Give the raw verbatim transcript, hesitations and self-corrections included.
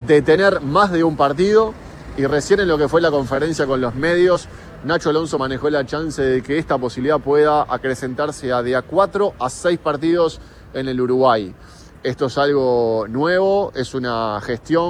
de tener más de un partido, y recién en lo que fue la conferencia con los medios, Nacho Alonso manejó la chance de que esta posibilidad pueda acrecentarse a de a cuatro a seis partidos en el Uruguay. Esto es algo nuevo, es una gestión